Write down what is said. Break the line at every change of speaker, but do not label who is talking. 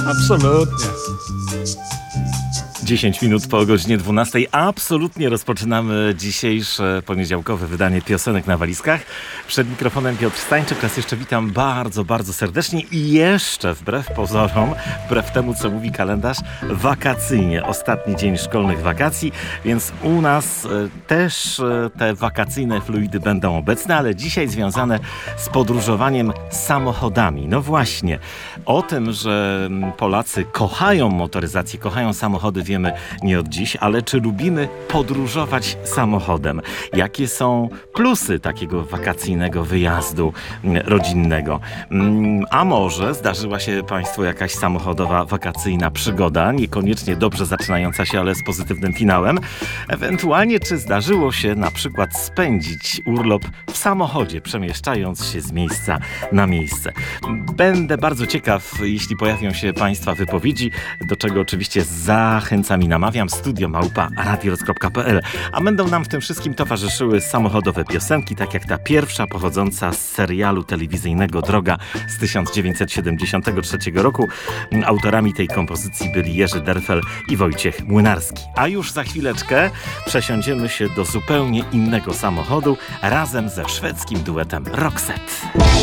Absolutnie.
10 minut po godzinie 12. Absolutnie rozpoczynamy dzisiejsze poniedziałkowe wydanie Piosenek na walizkach. Przed mikrofonem Piotr Stańczyk. Raz jeszcze witam bardzo, bardzo serdecznie i jeszcze wbrew pozorom, wbrew temu, co mówi kalendarz, wakacyjnie. Ostatni dzień szkolnych wakacji, więc u nas też te wakacyjne fluidy będą obecne, ale dzisiaj związane z podróżowaniem samochodami. No właśnie, o tym, że Polacy kochają motoryzację, kochają samochody, wiemy nie od dziś, ale czy lubimy podróżować samochodem? Jakie są plusy takiego wakacyjnego wyjazdu rodzinnego? A może zdarzyła się Państwu jakaś samochodowa, wakacyjna przygoda, niekoniecznie dobrze zaczynająca się, ale z pozytywnym finałem? Ewentualnie czy zdarzyło się na przykład spędzić urlop w samochodzie, przemieszczając się z miejsca na miejsce? Będę bardzo ciekaw, jeśli pojawią się Państwa wypowiedzi, do czego oczywiście zachęcam i namawiam. studio@radiorock.pl. A będą nam w tym wszystkim towarzyszyły samochodowe piosenki, tak jak ta pierwsza, pochodząca z serialu telewizyjnego Droga z 1973 roku. Autorami tej kompozycji byli Jerzy Derfel i Wojciech Młynarski. A już za chwileczkę przesiądziemy się do zupełnie innego samochodu razem ze szwedzkim duetem Roxette.